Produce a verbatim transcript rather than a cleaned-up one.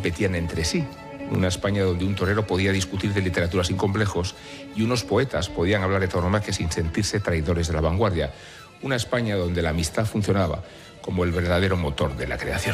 competían entre sí. Una España donde un torero podía discutir de literatura sin complejos y unos poetas podían hablar de tauromaquia sin sentirse traidores de la vanguardia. Una España donde la amistad funcionaba como el verdadero motor de la creación.